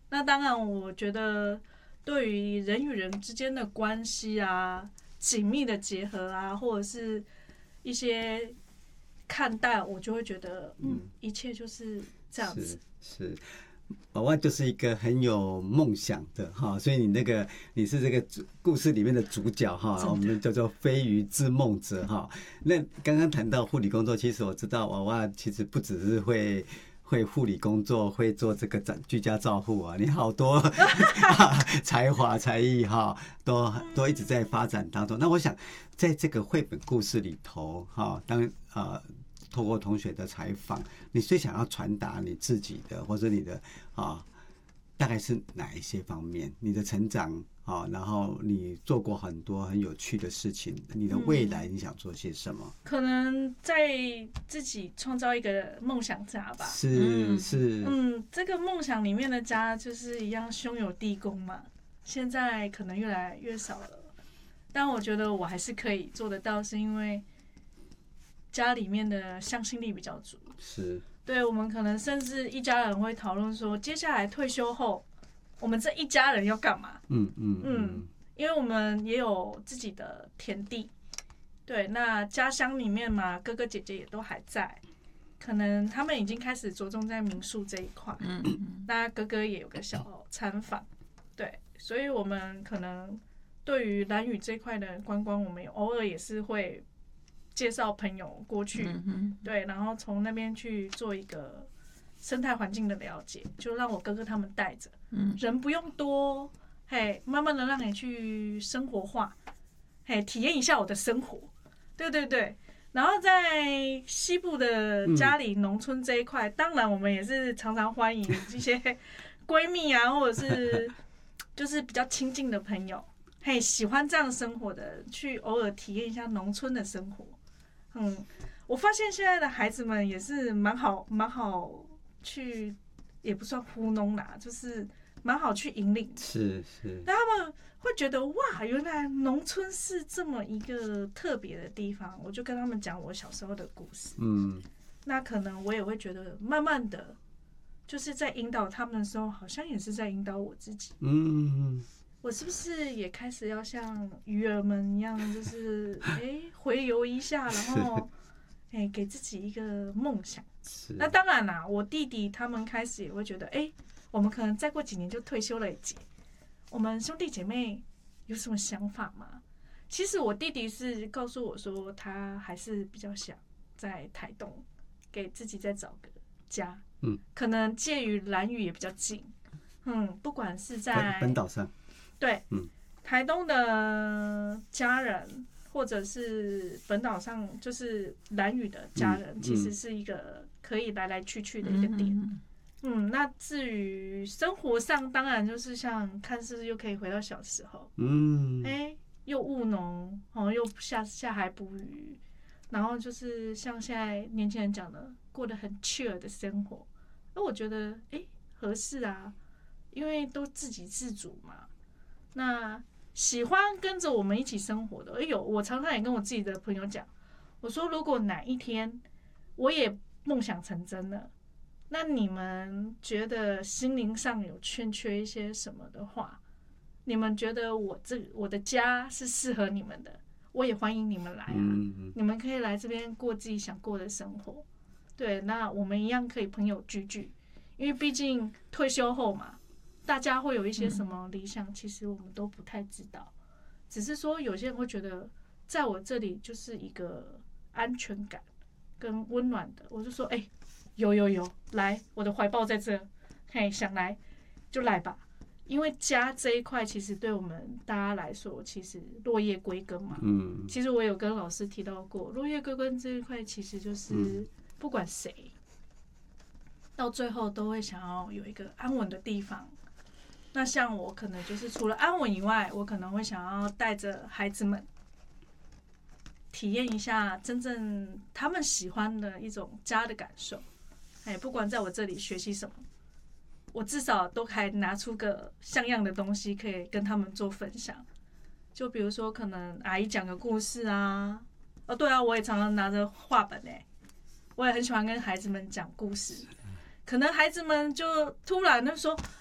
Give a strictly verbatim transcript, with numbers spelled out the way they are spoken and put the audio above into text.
那当然，我觉得对于人与人之间的关系啊，紧密的结合啊，或者是一些看待，我就会觉得，嗯，一切就是这样子。 是。是娃娃就是一个很有梦想的哈，所以你那个你是这个故事里面的主角哈，我们叫做飞鱼之梦者哈。那刚刚谈到护理工作，其实我知道娃娃其实不只是会会护理工作，会做这个居家照护啊，你好多才华才艺哈，都都一直在发展当中。那我想在这个绘本故事里头哈，当呃。透过同学的采访，你最想要传达你自己的，或者你的啊，大概是哪一些方面？你的成长啊，然后你做过很多很有趣的事情，你的未来你想做些什么？ 嗯、可能在自己创造一个梦想家吧。 是是， 嗯，这个梦想里面的家就是一样兄友弟恭嘛。现在可能越来越少了，但我觉得我还是可以做得到，是因为家里面的向心力比较足， 是对，我们可能甚至一家人会讨论说，接下来退休后，我们这一家人要干嘛？ 嗯嗯嗯，因为我们也有自己的田地，对，那家乡里面嘛，哥哥姐姐也都还在，可能他们已经开始着重在民宿这一块，嗯，那哥哥也有个小餐坊，对，所以我们可能对于兰屿这一块的观光，我们偶尔也是会介绍朋友过去，嗯、对，然后从那边去做一个生态环境的了解，就让我哥哥他们带着，嗯，人不用多，嘿，慢慢的让你去生活化，嘿，体验一下我的生活，对对对。然后在西部的家里农村这一块，嗯、当然我们也是常常欢迎一些闺蜜啊，或者是就是比较亲近的朋友，嘿，喜欢这样生活的，去偶尔体验一下农村的生活。嗯，我发现现在的孩子们也是蛮好，蛮好去，也不算糊弄啦，就是蛮好去引领。 是是， 但他们会觉得哇，原来农村是这么一个特别的地方。我就跟他们讲我小时候的故事。嗯，那可能我也会觉得，慢慢的，就是在引导他们的时候，好像也是在引导我自己。嗯。我是不是也开始要像鱼儿们一样，就是哎、欸、回游一下，然后哎、欸、给自己一个梦想。那当然啦，我弟弟他们开始也会觉得，哎、欸，我们可能再过几年就退休了姐，我们兄弟姐妹有什么想法吗？其实我弟弟是告诉我说，他还是比较想在台东给自己再找个家，嗯，可能介于兰屿也比较近，嗯，不管是在本岛上。 对，嗯，台东的家人，或者是本岛上就是兰屿的家人，嗯、其实是一个可以来来去去的一个点。嗯, 嗯，那至于生活上，当然就是像看似又可以回到小时候，嗯，哎、欸，又务农哦，又下下海捕鱼，然后就是像现在年轻人讲的，过得很 chill 的生活。那我觉得，哎、欸，合适啊，因为都自给自足嘛。那喜欢跟着我们一起生活的，哎呦，我常常也跟我自己的朋友讲，我说如果哪一天我也梦想成真了，那你们觉得心灵上有欠缺一些什么的话，你们觉得我这我的家是适合你们的，我也欢迎你们来啊，嗯、你们可以来这边过自己想过的生活。对，那我们一样可以朋友聚聚，因为毕竟退休后嘛。大家会有一些什么理想，其实我们都不太知道。只是说，有些人会觉得，在我这里就是一个安全感跟温暖的。我就说，哎、欸，有有有，来，我的怀抱在这，嘿，想来就来吧。因为家这一块，其实对我们大家来说，其实落叶归根嘛。嗯。其实我有跟老师提到过，落叶归根这一块，其实就是不管谁，到最后都会想要有一个安稳的地方。那像我可能就是除了安稳以外，我可能会想要带着孩子们体验一下真正他们喜欢的一种家的感受。哎，不管在我这里学习什么，我至少都还拿出个像样的东西可以跟他们做分享。就比如说，可能阿姨讲个故事啊，哦对啊，我也常常拿着画本哎、欸，我也很喜欢跟孩子们讲故事。可能孩子们就突然就说。